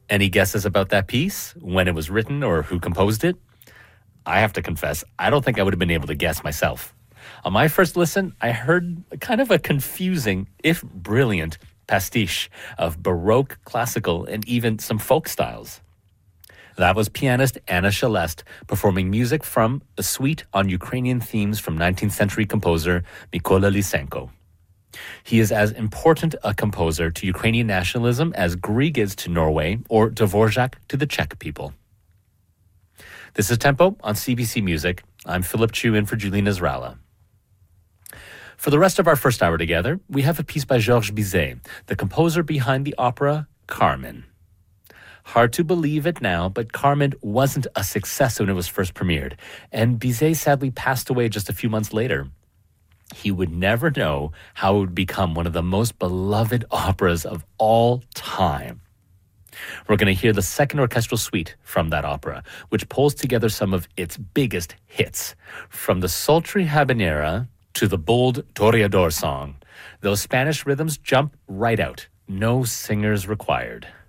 Any guesses about that piece, when it was written or who composed it? I have to confess, I don't think I would have been able to guess myself. On my first listen, I heard kind of a confusing, if brilliant, pastiche of Baroque, classical, and even some folk styles. That was pianist Anna Shelest performing music from a suite on Ukrainian themes from 19th century composer Mykola Lysenko. He is as important a composer to Ukrainian nationalism as Grieg is to Norway or Dvorak to the Czech people. This is Tempo on CBC Music. I'm Philip Chu in for Julina Zrala. For the rest of our first hour together, we have a piece by Georges Bizet, the composer behind the opera Carmen. Hard to believe it now, but Carmen wasn't a success when it was first premiered, and Bizet sadly passed away just a few months later. He would never know how it would become one of the most beloved operas of all time. We're going to hear the second orchestral suite from that opera, which pulls together some of its biggest hits, from the sultry habanera to the bold toreador song. Those Spanish rhythms jump right out. No singers required.